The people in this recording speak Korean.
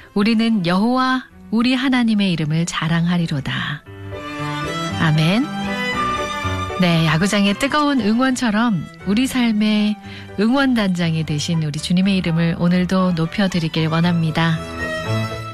우리는 여호와 우리 하나님의 이름을 자랑하리로다. 아멘. 네, 야구장의 뜨거운 응원처럼 우리 삶의 응원단장이 되신 우리 주님의 이름을 오늘도 높여드리길 원합니다.